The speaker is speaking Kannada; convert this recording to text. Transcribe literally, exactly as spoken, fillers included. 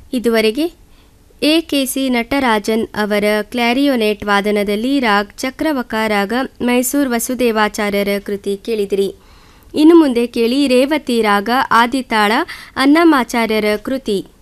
ಇದುವರೆಗೆ ಎ ಕೆ ಸಿ ನಟರಾಜನ್ ಅವರ ಕ್ಲಾರಿಯೋನೆಟ್ ವಾದನದಲ್ಲಿ ರಾಗ್ ಚಕ್ರವಕ ರಾಗ ಮೈಸೂರು ವಸುದೇವಾಚಾರ್ಯರ ಕೃತಿ ಕೇಳಿದಿರಿ. ಇನ್ನು ಮುಂದೆ ಕೇಳಿ ರೇವತಿ ರಾಗ ಆದಿತಾಳ ಅನ್ನಮಾಚಾರ್ಯರ ಕೃತಿ.